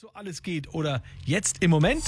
So alles geht oder jetzt im Moment.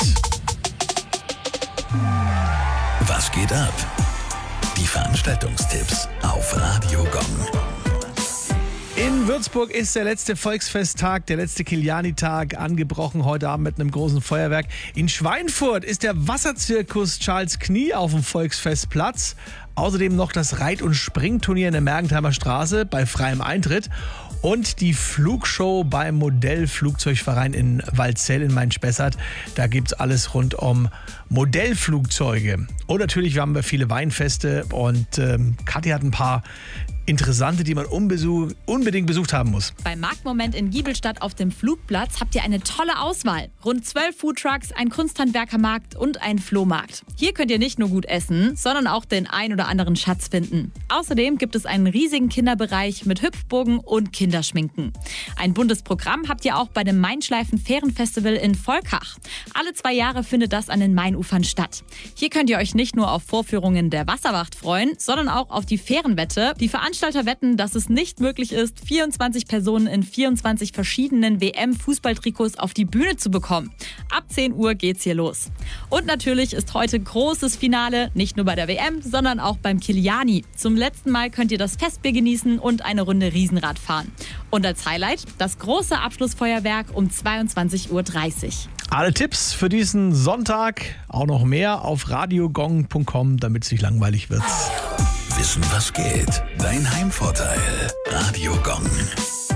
Was geht ab? Die Veranstaltungstipps auf Radio Gong. In Würzburg ist der letzte Volksfesttag, der letzte Kiliani-Tag angebrochen, heute Abend mit einem großen Feuerwerk. In Schweinfurt ist der Wasserzirkus Charles Knie auf dem Volksfestplatz. Außerdem noch das Reit- und Springturnier in der Mergentheimer Straße bei freiem Eintritt. Und die Flugshow beim Modellflugzeugverein in Waldzell in Main-Spessart. Da gibt's alles rund um Modellflugzeuge. Und natürlich haben wir viele Weinfeste und Kathi hat ein paar interessante, die man unbedingt besucht haben muss. Beim Marktmoment in Giebelstadt auf dem Flugplatz habt ihr eine tolle Auswahl. Rund 12 Foodtrucks, ein Kunsthandwerkermarkt und ein Flohmarkt. Hier könnt ihr nicht nur gut essen, sondern auch den ein oder anderen Schatz finden. Außerdem gibt es einen riesigen Kinderbereich mit Hüpfburgen und Kinderschminken. Ein buntes Programm habt ihr auch bei dem Mainschleifen-Fährenfestival in Volkach. Alle 2 Jahre findet das an den Mainufern statt. Hier könnt ihr euch nicht nur auf Vorführungen der Wasserwacht freuen, sondern auch auf die Fährenwette. Die Veranstalter wetten, dass es nicht möglich ist, 24 Personen in 24 verschiedenen WM-Fußballtrikots auf die Bühne zu bekommen. Ab 10 Uhr geht's hier los. Und natürlich ist heute großes Finale, nicht nur bei der WM, sondern auch beim Kiliani. Zum letzten Mal könnt ihr das Festbier genießen und eine Runde Riesenrad fahren. Und als Highlight das große Abschlussfeuerwerk um 22:30 Uhr. Alle Tipps für diesen Sonntag, auch noch mehr auf radiogong.com, damit es nicht langweilig wird. Wissen, was geht? Dein Heimvorteil. Radio Gong.